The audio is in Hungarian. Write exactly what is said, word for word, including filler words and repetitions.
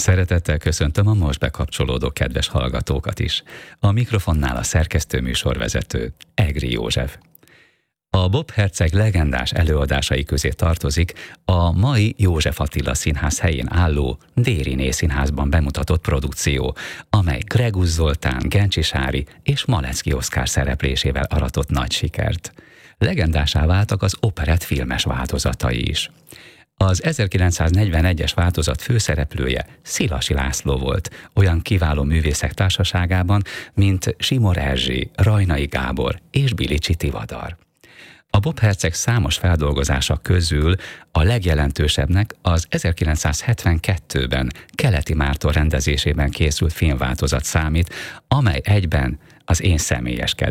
Szeretettel köszöntöm a most bekapcsolódó kedves hallgatókat is. A mikrofonnál a szerkesztő műsorvezető, Egri József. A Bob herceg legendás előadásai közé tartozik a mai József Attila Színház helyén álló Dériné Színházban bemutatott produkció, amely Gregusz Zoltán, Gencsi Sári és Malecki Oszkár szereplésével aratott nagy sikert. Legendásá váltak az operett filmes változatai is. Az ezerkilencszáznegyvenegyes változat főszereplője Szilasi László volt, olyan kiváló művészek társaságában, mint Simor Erzsi, Rajnai Gábor és Bilicsi Tivadar. A Bob herceg számos feldolgozása közül a legjelentősebbnek az ezerkilencszázhetvenkettőben Keleti Márton rendezésében készült filmváltozat számít, amely egyben az én személyes